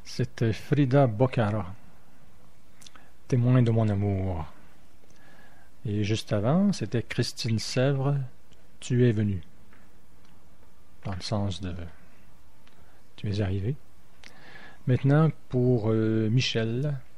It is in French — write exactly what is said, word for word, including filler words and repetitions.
C'était Frida Boccara, témoin de mon amour. Et juste avant, c'était Christine Sèvres, Tu es venue. Dans le sens de Tu es arrivé. Maintenant, pour euh, Michel,